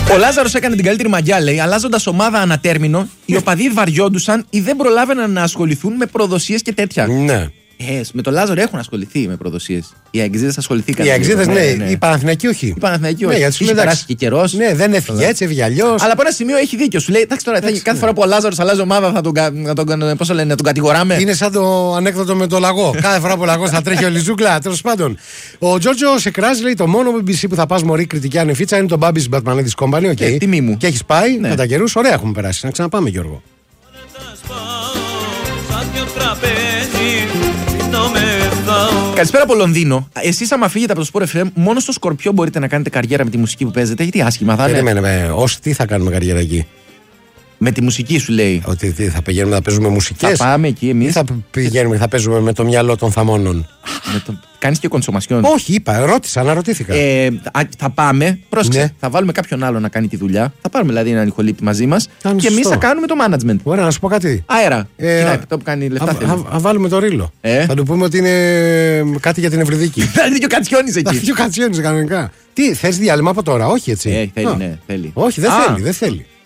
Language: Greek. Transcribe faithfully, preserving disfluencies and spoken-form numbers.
Ο Λάζαρος έκανε την καλύτερη μαγιά, λέει, αλλάζοντας ομάδα ανατέρμινο. Οι οπαδοί βαριόντουσαν ή δεν προλάβαιναν να ασχοληθούν με προδοσίες και τέτοια. Ναι. Ε, με τον Λάζαρο έχουν ασχοληθεί με προδοσίες. Οι Αιγζίδες ασχοληθήκαν. Οι Αιγζίδες, ναι, ναι, ναι. Οι Παναθηναϊκοί όχι. Οι Παναθηναϊκοί όχι. Ναι, έχει περάσει και καιρός. Ναι, δεν έφυγε έτσι, έφυγε αλλιώς. Αλλά από ένα σημείο έχει δίκιο. Σου λέει, εντάξει τώρα, θα, κάθε φορά που ο Λάζαρος αλλάζει ομάδα θα τον, να τον, πώς λένε, να τον κατηγοράμε. Είναι σαν το ανέκδοτο με το λαγό. Κάθε φορά που ο λαγός θα τρέχει ο Λιζούκλα. Τέλος πάντων. Ο Τζόρτζο Σεκράς λέει: το μόνο μπι μπι σι που θα πας μωρή κριτική ανεφίτσα είναι το Μπάμπης Μπατμανίδης Company. Okay. Ε, τιμή μου. Και έχεις πάει ναι. κατά καιρούς. Ωραία έχουμε περάσει. Να ξαναπάμε, Γιώργο. Καλησπέρα από Λονδίνο. Εσείς, άμα φύγετε από το Sport εφ εμ, μόνο στο Σκορπιό μπορείτε να κάνετε καριέρα με τη μουσική που παίζετε. Γιατί άσχημα θα είναι. Περίμενε, ως τι θα κάνουμε καριέρα εκεί. Με τη μουσική σου λέει. Ότι τι, θα πηγαίνουμε να παίζουμε μουσικές. Θα πάμε εκεί εμείς. Ή θα πηγαίνουμε θα παίζουμε με το μυαλό των θαμώνων. το... Κάνεις και κονσομασιόν. Όχι, είπα, ρώτησα, αναρωτήθηκα. Ε, θα πάμε, πρόσεξε. Ναι. Θα βάλουμε κάποιον άλλο να κάνει τη δουλειά. Θα πάρουμε δηλαδή έναν ηχολήπτη μαζί μας. Και εμείς θα κάνουμε το management. Ωραία, να σου πω κάτι. Αέρα. Ε, Κοιτάει, αυτό που κάνει λεφτά. Θα βάλουμε το ρίλο. Ε? Θα του πούμε ότι είναι κάτι για την Ευρυδίκη. Θα είναι και ο Κατσιόνης εκεί. Θα είναι και ο Κατσιόνης κανονικά. Τι, θες διάλειμμα από τώρα, όχι έτσι. Ε, θέλει, ναι, θέλει. Όχι, δεν Α. θέλει, δεν θέλει.